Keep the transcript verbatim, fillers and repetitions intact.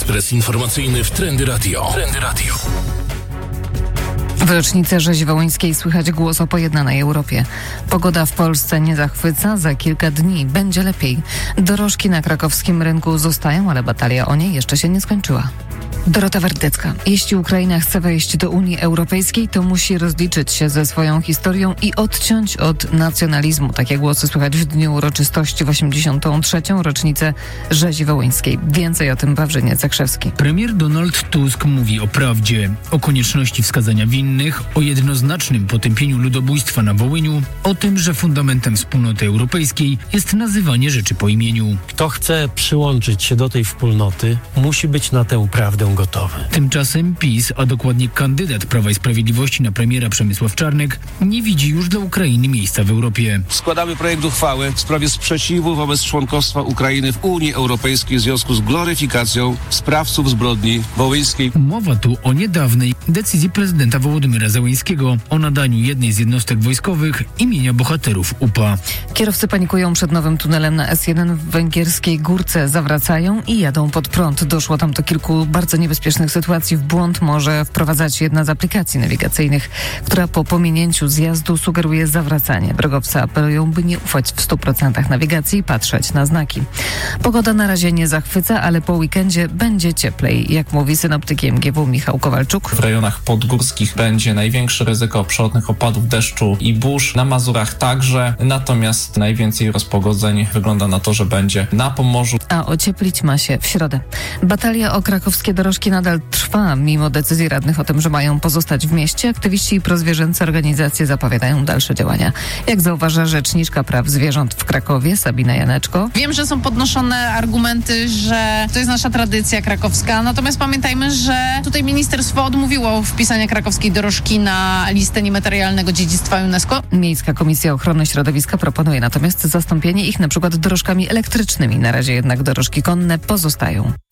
Ekspres informacyjny w Trendy Radio. Trendy Radio. W rocznicę rzezi wołyńskiej słychać głos o pojednanej Europie. Pogoda w Polsce nie zachwyca, za kilka dni będzie lepiej. Dorożki na krakowskim rynku zostają, ale batalia o nie jeszcze się nie skończyła. Dorota Wardecka. Jeśli Ukraina chce wejść do Unii Europejskiej, to musi rozliczyć się ze swoją historią i odciąć od nacjonalizmu. Takie głosy słychać w dniu uroczystości w osiemdziesiątą trzecią rocznicę rzezi wołyńskiej. Więcej o tym Wawrzyniec Zakrzewski. Premier Donald Tusk mówi o prawdzie, o konieczności wskazania winnych, o jednoznacznym potępieniu ludobójstwa na Wołyniu, o tym, że fundamentem wspólnoty europejskiej jest nazywanie rzeczy po imieniu. Kto chce przyłączyć się do tej wspólnoty, musi być na tę prawdę gotowy. Tymczasem PiS, a dokładnie kandydat Prawa i Sprawiedliwości na premiera Przemysław Czarnek, nie widzi już dla Ukrainy miejsca w Europie. Składamy projekt uchwały w sprawie sprzeciwu wobec członkostwa Ukrainy w Unii Europejskiej w związku z gloryfikacją sprawców zbrodni wołyńskiej. Mowa tu o niedawnej decyzji prezydenta Wołodymyra Zełenskiego o nadaniu jednej z jednostek wojskowych imienia bohaterów U P A. Kierowcy panikują przed nowym tunelem na S jeden w węgierskiej Górce. Zawracają i jadą pod prąd. Doszło tam do kilku bardzo niebezpiecznych sytuacji. W błąd może wprowadzać jedna z aplikacji nawigacyjnych, która po pominięciu zjazdu sugeruje zawracanie. Drogowcy apelują, by nie ufać w stu procentach nawigacji i patrzeć na znaki. Pogoda na razie nie zachwyca, ale po weekendzie będzie cieplej. Jak mówi synoptyk M G W Michał Kowalczuk. W rejonach podgórskich będzie największe ryzyko przelotnych opadów deszczu i burz. Na Mazurach także, natomiast najwięcej rozpogodzeń wygląda na to, że będzie na Pomorzu. A ocieplić ma się w środę. Batalia o krakowskie dorożki nadal trwa, mimo decyzji radnych o tym, że mają pozostać w mieście. Aktywiści i prozwierzęce organizacje zapowiadają dalsze działania. Jak zauważa rzeczniczka praw zwierząt w Krakowie, Sabina Janeczko. Wiem, że są podnoszone argumenty, że to jest nasza tradycja krakowska, natomiast pamiętajmy, że tutaj ministerstwo odmówiło wpisania krakowskiej dorożki na listę niematerialnego dziedzictwa UNESCO. Miejska Komisja Ochrony Środowiska proponuje natomiast zastąpienie ich na przykład dorożkami elektrycznymi. Na razie jednak dorożki konne pozostają.